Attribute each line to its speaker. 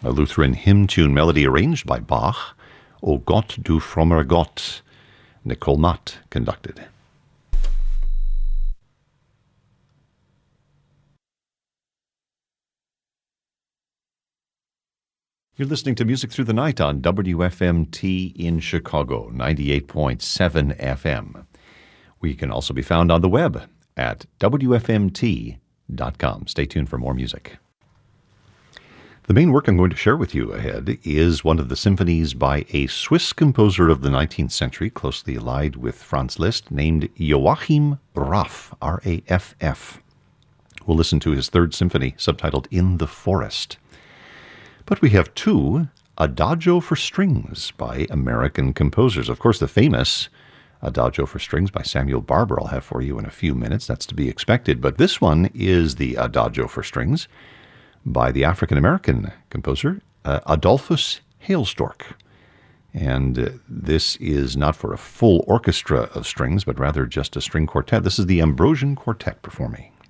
Speaker 1: a Lutheran hymn tune melody arranged by Bach. O Gott, du frommer Gott, Nicole Mott conducted. You're listening to Music Through the Night on WFMT in Chicago, 98.7 FM. We can also be found on the web at WFMT.com. Stay tuned for more music. The main work I'm going to share with you ahead is one of the symphonies by a Swiss composer of the 19th century, closely allied with Franz Liszt, named Joachim Raff, R-A-F-F. We'll listen to his third symphony, subtitled In the Forest. But we have two Adagio for Strings by American composers. Of course, the famous Adagio for Strings by Samuel Barber I'll have for you in a few minutes. That's to be expected. But this one is the Adagio for Strings by the African-American composer Adolphus Hailstork. And this is not for a full orchestra of strings, but rather just a string quartet. This is the Ambrosian Quartet performing.